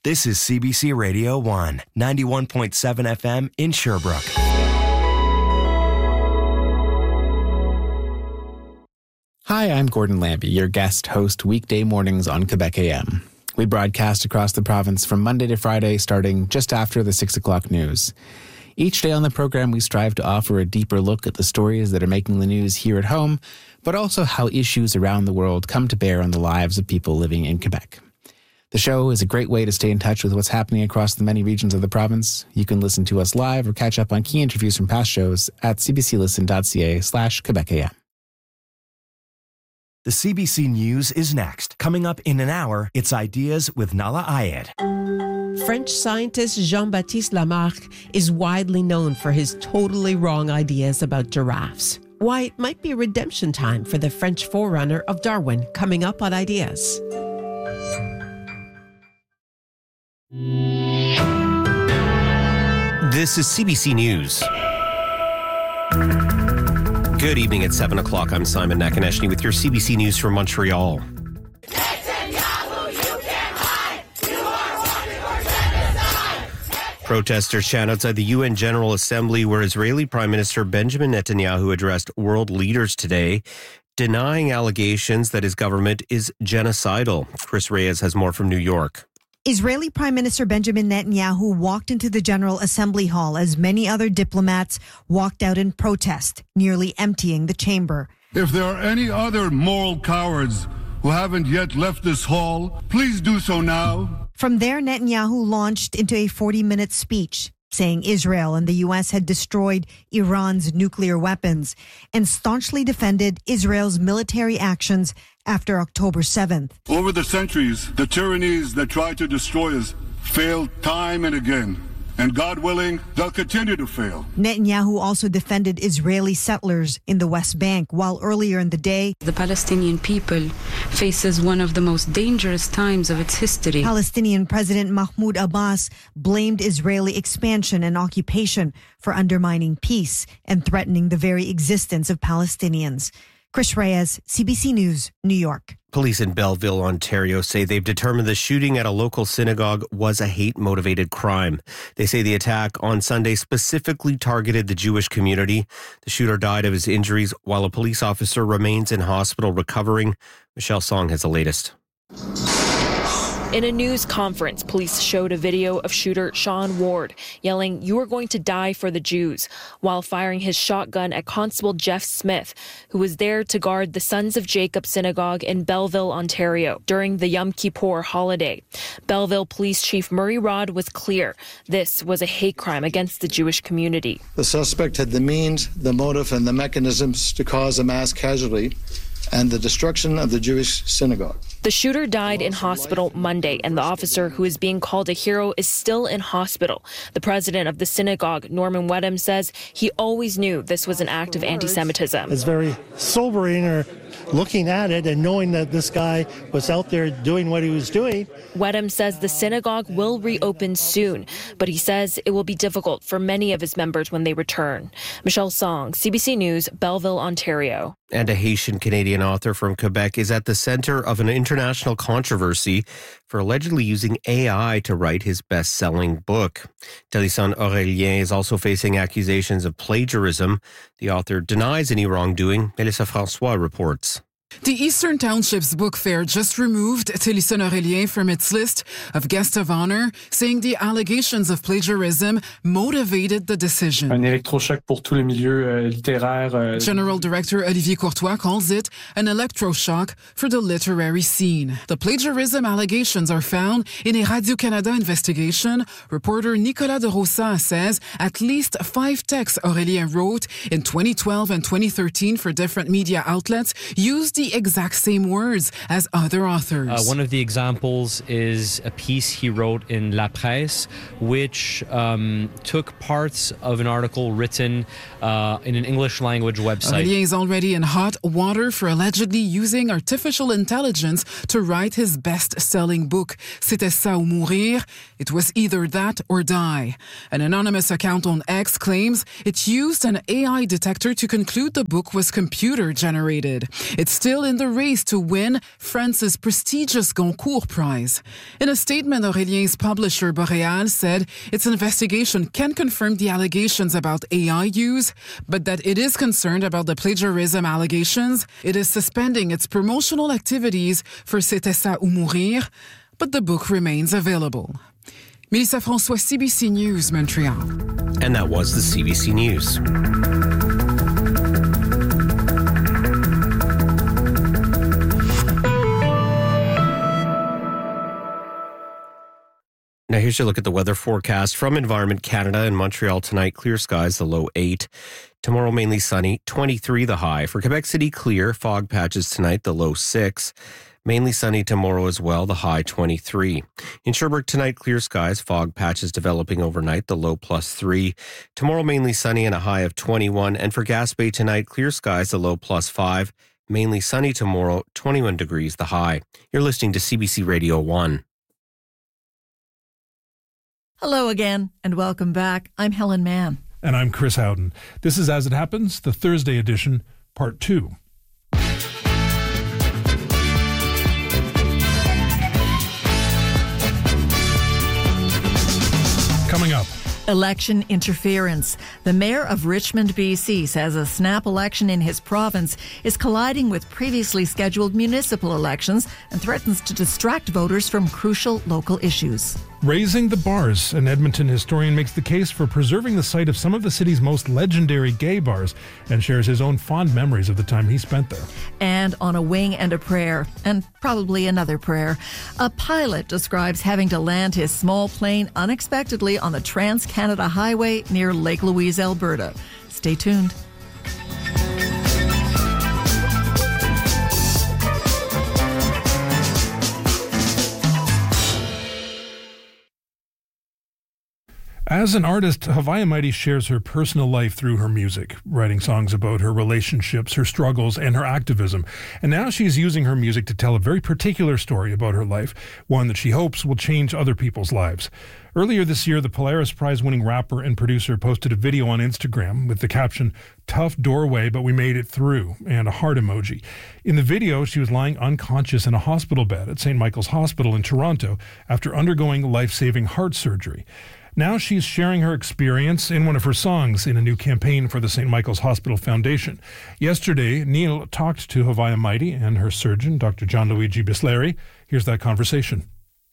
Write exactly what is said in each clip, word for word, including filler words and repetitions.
This is C B C Radio one, ninety-one point seven F M in Sherbrooke. Hi, I'm Gordon Lambie, your guest host weekday mornings on Quebec A M. We broadcast across the province from Monday to Friday, starting just after the six o'clock news. Each day on the program, we strive to offer a deeper look at the stories that are making the news here at home, but also how issues around the world come to bear on the lives of people living in Quebec. The show is a great way to stay in touch with what's happening across the many regions of the province. You can listen to us live or catch up on key interviews from past shows at cbclisten.ca slash Quebec AM. The C B C News is next. Coming up in an hour, it's Ideas with Nala Ayed. French scientist Jean-Baptiste Lamarck is widely known for his totally wrong ideas about giraffes. Why it might be redemption time for the French forerunner of Darwin, coming up on Ideas. This is C B C News. Good evening at seven o'clock. I'm Simon Nakaneshny with your C B C News from Montreal. Protesters chant outside the U N General Assembly where Israeli Prime Minister Benjamin Netanyahu addressed world leaders today, denying allegations that his government is genocidal. Chris Reyes has more from New York. Israeli Prime Minister Benjamin Netanyahu walked into the General Assembly Hall as many other diplomats walked out in protest, nearly emptying the chamber. If there are any other moral cowards who haven't yet left this hall, please do so now. From there, Netanyahu launched into a forty-minute speech, saying Israel and the U S had destroyed Iran's nuclear weapons and staunchly defended Israel's military actions after October seventh. Over the centuries, the tyrannies that tried to destroy us failed time and again. And God willing, they'll continue to fail. Netanyahu also defended Israeli settlers in the West Bank, while earlier in the day, the Palestinian people faces one of the most dangerous times of its history. Palestinian President Mahmoud Abbas blamed Israeli expansion and occupation for undermining peace and threatening the very existence of Palestinians. Chris Reyes, C B C News, New York. Police in Belleville, Ontario say they've determined the shooting at a local synagogue was a hate-motivated crime. They say the attack on Sunday specifically targeted the Jewish community. The shooter died of his injuries while a police officer remains in hospital recovering. Michelle Song has the latest. In a news conference, police showed a video of shooter Sean Ward yelling, "You are going to die for the Jews," while firing his shotgun at Constable Jeff Smith, who was there to guard the Sons of Jacob Synagogue in Belleville, Ontario, during the Yom Kippur holiday. Belleville Police Chief Murray Rod was clear. This was a hate crime against the Jewish community. The suspect had the means, the motive, and the mechanisms to cause a mass casualty and the destruction of the Jewish synagogue. The shooter died in hospital Monday, and the officer who is being called a hero is still in hospital. The president of the synagogue, Norman Wedham, says he always knew this was an act of anti-Semitism. It's very sobering, or looking at it and knowing that this guy was out there doing what he was doing. Wedham says the synagogue will reopen soon, but he says it will be difficult for many of his members when they return. Michelle Song, C B C News, Belleville, Ontario. And a Haitian-Canadian author from Quebec is at the center of an international controversy for allegedly using A I to write his best-selling book. Télésphore Aurélien is also facing accusations of plagiarism. The author denies any wrongdoing. Melissa François reports. The Eastern Townships Book Fair just removed Télésphore Aurélien from its list of guests of honor, saying the allegations of plagiarism motivated the decision. Un électrochoc pour tous les milieux euh, littéraires. Euh... General Director Olivier Courtois calls it an electroshock for the literary scene. The plagiarism allegations are found in a Radio-Canada investigation. Reporter Nicolas de Rossa says at least five texts Aurélien wrote in twenty twelve and twenty thirteen for different media outlets used the exact same words as other authors. Uh, one of the examples is a piece he wrote in La Presse, which um, took parts of an article written uh, in an English language website. Aurélien is already in hot water for allegedly using artificial intelligence to write his best-selling book, C'était ça ou mourir. It was either that or die. An anonymous account on X claims it used an A I detector to conclude the book was computer-generated. It's still still in the race to win France's prestigious Goncourt Prize. In a statement, Aurelien's publisher Boréal said its investigation can confirm the allegations about A I use, but that it is concerned about the plagiarism allegations. It is suspending its promotional activities for C'était ça ou mourir, but the book remains available. Mélissa François, C B C News, Montreal. And that was the C B C News. Now here's your look at the weather forecast from Environment Canada. In Montreal tonight, clear skies, the low eight. Tomorrow mainly sunny, twenty-three the high. For Quebec City, clear, fog patches tonight, the low six. Mainly sunny tomorrow as well, the high twenty-three. In Sherbrooke tonight, clear skies, fog patches developing overnight, the low plus three. Tomorrow mainly sunny and a high of twenty-one. And for Gaspé tonight, clear skies, the low plus five. Mainly sunny tomorrow, twenty-one degrees, the high. You're listening to C B C Radio one. Hello again, and welcome back. I'm Helen Mann. And I'm Chris Howden. This is As It Happens, the Thursday edition, part two. Coming up. Election interference. The mayor of Richmond, B C says a snap election in his province is colliding with previously scheduled municipal elections and threatens to distract voters from crucial local issues. Raising the bars. An Edmonton historian makes the case for preserving the site of some of the city's most legendary gay bars and shares his own fond memories of the time he spent there. And on a wing and a prayer, and probably another prayer, a pilot describes having to land his small plane unexpectedly on the Trans-Canada Highway near Lake Louise, Alberta. Stay tuned. As an artist, Haviah Mighty shares her personal life through her music, writing songs about her relationships, her struggles, and her activism. And now she's using her music to tell a very particular story about her life, one that she hopes will change other people's lives. Earlier this year, the Polaris Prize-winning rapper and producer posted a video on Instagram with the caption, "Tough doorway, but we made it through," and a heart emoji. In the video, she was lying unconscious in a hospital bed at Saint Michael's Hospital in Toronto after undergoing life-saving heart surgery. Now she's sharing her experience in one of her songs in a new campaign for the Saint Michael's Hospital Foundation. Yesterday, Neil talked to Haviah Mighty and her surgeon, Doctor John Luigi Bisleri. Here's that conversation.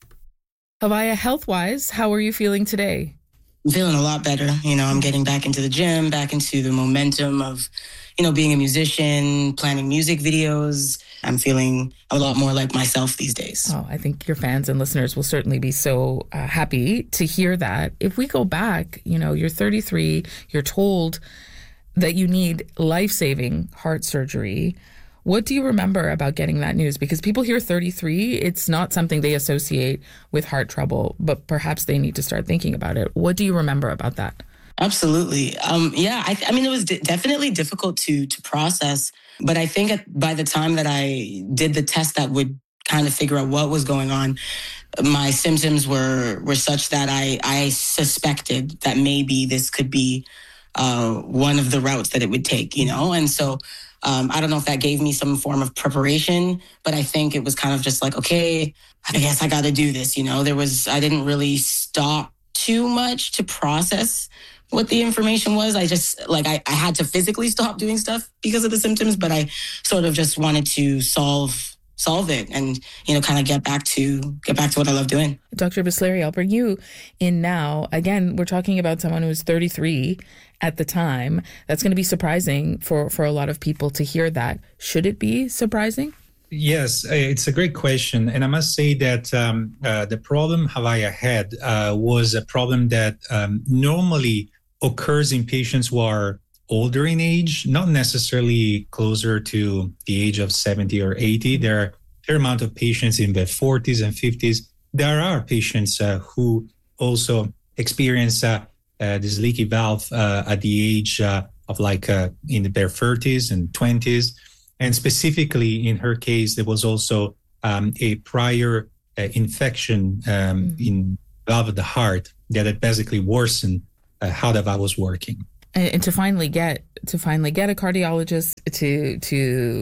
Haviah, health-wise, how are you feeling today? I'm feeling a lot better. You know, I'm getting back into the gym, back into the momentum of, you know, being a musician, planning music videos. I'm feeling a lot more like myself these days. Oh, I think your fans and listeners will certainly be so uh, happy to hear that. If we go back, you know, you're thirty-three, you're told that you need life-saving heart surgery. What do you remember about getting that news? Because people hear thirty-three, it's not something they associate with heart trouble, but perhaps they need to start thinking about it. What do you remember about that? Absolutely. Um, yeah, I, I mean, it was d- definitely difficult to to process. But I think at, by the time that I did the test that would kind of figure out what was going on, my symptoms were were such that I, I suspected that maybe this could be uh, one of the routes that it would take, you know? And so um, I don't know if that gave me some form of preparation, but I think it was kind of just like, okay, I guess I got to do this, you know? There was, I didn't really stop too much to process what the information was. I just, like, I, I had to physically stop doing stuff because of the symptoms, but I sort of just wanted to solve solve it and, you know, kind of get back to get back to what I love doing. Doctor Bisleri, I'll bring you in now. Again, we're talking about someone who was thirty-three at the time. That's going to be surprising for, for a lot of people to hear that. Should it be surprising? Yes, it's a great question. And I must say that um, uh, the problem Haviah had uh, was a problem that um, normally occurs in patients who are older in age, not necessarily closer to the age of seventy or eighty. There are a fair amount of patients in their forties and fifties. There are patients uh, who also experience uh, uh, this leaky valve uh, at the age uh, of like uh, in their thirties and twenties. And specifically in her case, there was also um, a prior uh, infection um, mm. in the valve of the heart that had basically worsened uh, how the valve was working. And, and to finally get to finally get a cardiologist to to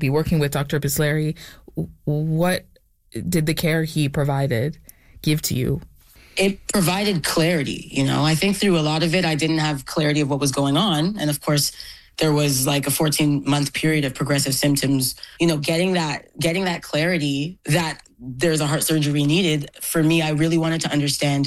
be working with Doctor Bislary. What did the care he provided give to you? It provided clarity. You know, I think through a lot of it, I didn't have clarity of what was going on. And of course, there was like a fourteen month period of progressive symptoms. You know, getting that, getting that clarity that there's a heart surgery needed, for me, I really wanted to understand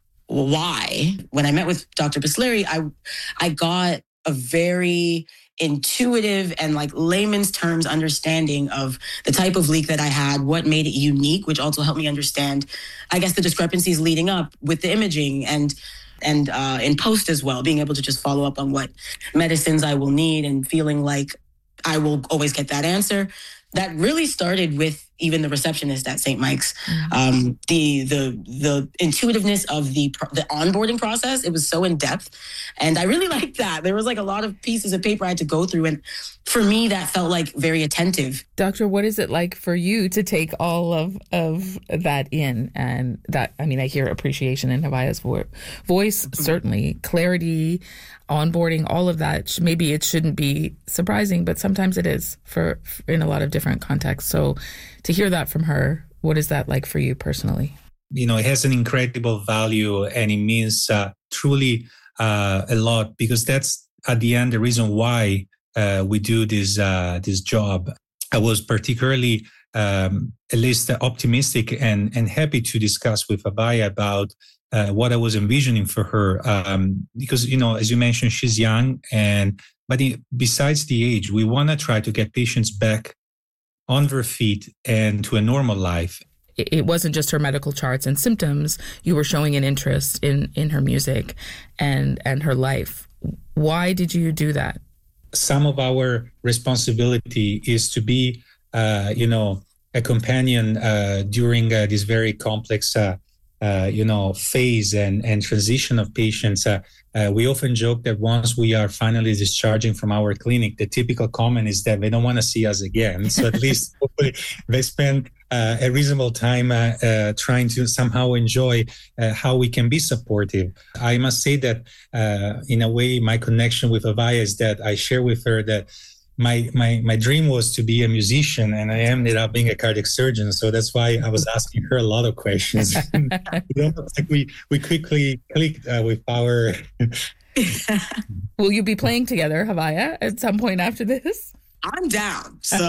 why. When I met with Doctor Bislary, I, I got a very intuitive and like layman's terms understanding of the type of leak that I had, what made it unique, which also helped me understand, I guess, the discrepancies leading up with the imaging and and uh, in post as well, being able to just follow up on what medicines I will need and feeling like I will always get that answer. That really started with even the receptionist at Saint Mike's. Mm-hmm. Um, the the the intuitiveness of the the onboarding process, it was so in depth, and I really liked that. There was like a lot of pieces of paper I had to go through, and for me, that felt like very attentive. Doctor, what is it like for you to take all of of that in? And that, I mean, I hear appreciation in Havaya's vo- voice, mm-hmm. certainly clarity, onboarding, all of that. Maybe it shouldn't be surprising, but sometimes it is for, for in a lot of different contexts. So to hear that from her, what is that like for you personally? You know, it has an incredible value, and it means uh, truly uh, a lot, because that's at the end the reason why uh, we do this uh, this job. I was particularly um, at least optimistic and and happy to discuss with Havaya about uh, what I was envisioning for her, um, because, you know, as you mentioned, she's young, and but besides the age, we want to try to get patients back on their feet and to a normal life. It wasn't just her medical charts and symptoms. You were showing an interest in, in her music and, and her life. Why did you do that? Some of our responsibility is to be, uh, you know, a companion uh, during uh, this very complex, uh, uh, you know, phase and, and transition of patients. Uh, Uh, we often joke that once we are finally discharging from our clinic, the typical comment is that they don't want to see us again. So at least hopefully they spend uh, a reasonable time uh, uh, trying to somehow enjoy uh, how we can be supportive. I must say that uh, in a way, my connection with Havaya is that I share with her that My, my my dream was to be a musician, and I ended up being a cardiac surgeon. So that's why I was asking her a lot of questions. like we we quickly clicked uh, with our. Will you be playing together, Havaya, at some point after this? I'm down. So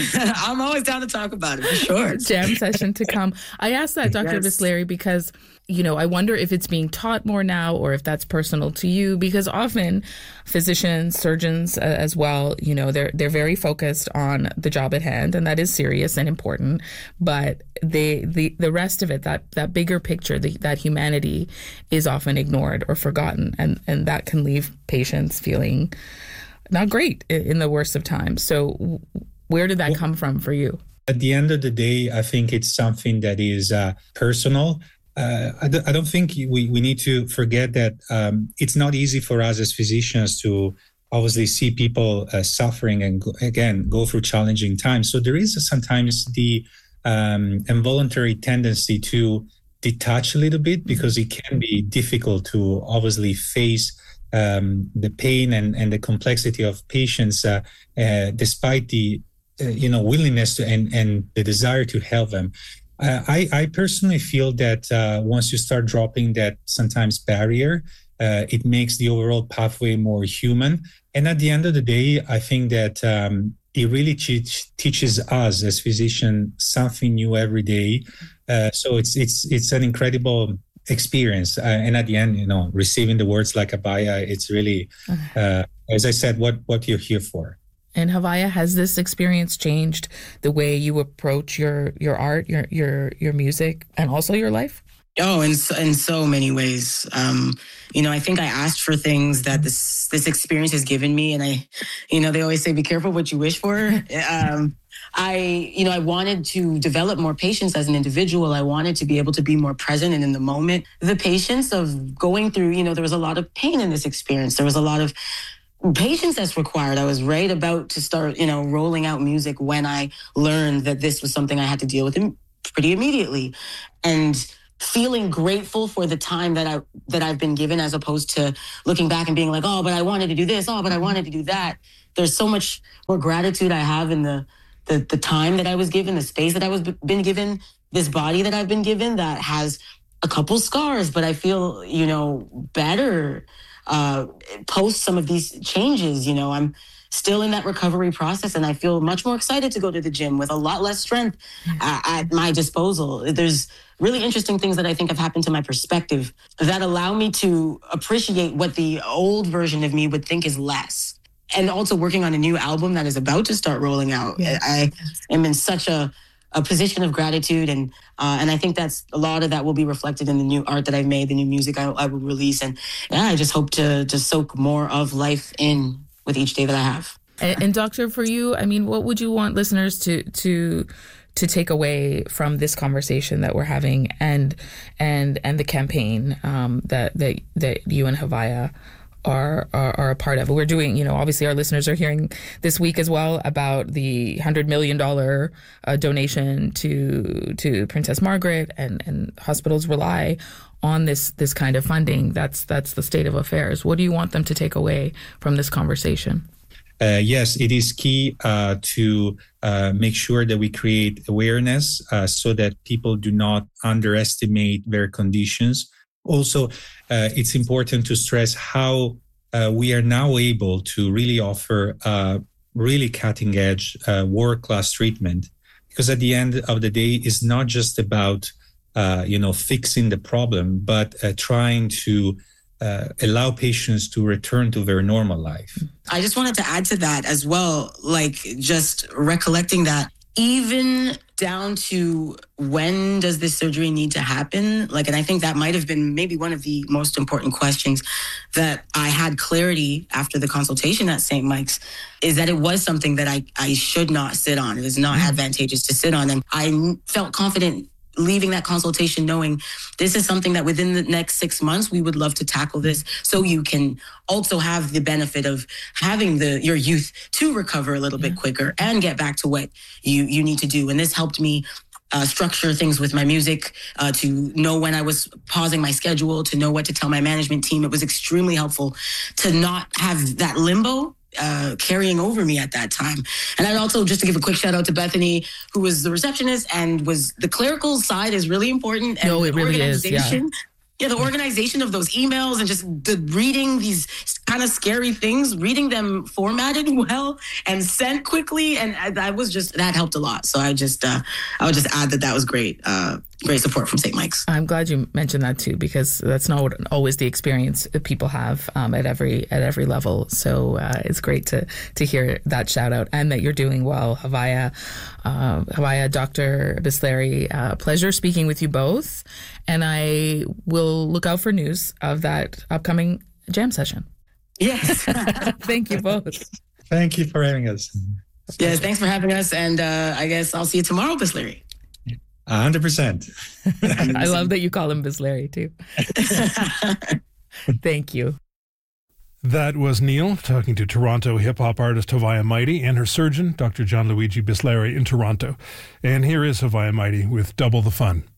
I'm always down to talk about it, for sure. Jam session to come. I asked that, Doctor Yes. Bislary, because, you know, I wonder if it's being taught more now or if that's personal to you, because often physicians, surgeons uh, as well, you know, they're they're very focused on the job at hand, and that is serious and important. But they, the the rest of it, that that bigger picture, the, that humanity is often ignored or forgotten, and, and that can leave patients feeling not great in the worst of times. So where did that come from for you? At the end of the day, I think it's something that is uh, personal. Uh, I, d- I don't think we, we need to forget that um, it's not easy for us as physicians to obviously see people uh, suffering and, go, again, go through challenging times. So there is sometimes the um, involuntary tendency to detach a little bit, because it can be difficult to obviously face Um, the pain and, and the complexity of patients, uh, uh, despite the uh, you know willingness to, and, and the desire to help them. Uh, I, I personally feel that uh, once you start dropping that sometimes barrier, uh, it makes the overall pathway more human. And at the end of the day, I think that um, it really teach, teaches us as physicians something new every day. Uh, so it's it's it's an incredible experience, uh, and at the end, you know, receiving the words like Havaya, it's really, uh, as I said, what what you're here for. And Havaya, has this experience changed the way you approach your your art, your your your music, and also your life? Oh, in so, in so many ways. Um, you know, I think I asked for things that this this experience has given me, and I, you know, they always say, "Be careful what you wish for." um, I, you know, I wanted to develop more patience as an individual. I wanted to be able to be more present and in the moment. The patience of going through, you know, there was a lot of pain in this experience. There was a lot of patience that's required. I was right about to start, you know, rolling out music when I learned that this was something I had to deal with pretty immediately. And feeling grateful for the time that I that I've been given, as opposed to looking back and being like, oh, but I wanted to do this. Oh, but I wanted to do that. There's so much more gratitude I have in the the the time that I was given, the space that I was been given, this body that I've been given that has a couple scars, but I feel, you know, better uh, post some of these changes. You know, I'm still in that recovery process, and I feel much more excited to go to the gym with a lot less strength uh, at my disposal. There's really interesting things that I think have happened to my perspective that allow me to appreciate what the old version of me would think is less. And also working on a new album that is about to start rolling out. Yes. I am in such a, a position of gratitude, and uh, and I think that's a lot of that will be reflected in the new art that I've made, the new music I, I will release. And yeah, I just hope to to soak more of life in with each day that I have. And, and Doctor, for you, I mean, what would you want listeners to to to take away from this conversation that we're having, and and and the campaign um, that that that you and Havaya are, are are a part of? We're doing, you know, obviously our listeners are hearing this week as well about the one hundred million dollars uh, donation to to Princess Margaret, and and hospitals rely on this this kind of funding. That's that's the state of affairs. What do you want them to take away from this conversation? Uh, yes, it is key uh, to uh, make sure that we create awareness uh, so that people do not underestimate their conditions. Also, uh, it's important to stress how uh, we are now able to really offer uh, really cutting-edge, uh, world-class treatment, because at the end of the day, it's not just about uh, you know fixing the problem, but uh, trying to Uh, allow patients to return to their normal life. I just wanted to add to that as well, like just recollecting that even down to when does this surgery need to happen? Like, and I think that might have been maybe one of the most important questions that I had clarity after the consultation at Saint Mike's, is that it was something that I, I should not sit on. It is not mm-hmm. advantageous to sit on. And I felt confident leaving that consultation knowing this is something that within the next six months, we would love to tackle this, so you can also have the benefit of having the your youth to recover a little yeah. bit quicker and get back to what you, you need to do. And this helped me uh, structure things with my music, uh, to know when I was pausing my schedule, to know what to tell my management team. It was extremely helpful to not have that limbo Uh, carrying over me at that time. And I'd also, just to give a quick shout out to Bethany, who was the receptionist and was the clerical side is really important. And no, it really is. Yeah. Yeah, the organization of those emails and just the reading these kind of scary things, reading them formatted well and sent quickly. And that was just, that helped a lot. So I just, uh, I would just add that that was great. Uh, great support from Saint Mike's. I'm glad you mentioned that too, because that's not always the experience people have um, at every at every level. So uh, it's great to to hear that shout out, and that you're doing well. Havaya, uh, Havaya, Doctor Bislary, uh, pleasure speaking with you both, and I will look out for news of that upcoming jam session. Yes. Thank you both. Thank you for having us. Yes, thanks for having us, and uh, I guess I'll see you tomorrow, Bislary. one hundred percent. I love that you call him Bislary, too. Thank you. That was Neil talking to Toronto hip-hop artist Havaya Mighty and her surgeon, Doctor Gianluigi Bislary, in Toronto. And here is Havaya Mighty with Double the Fun.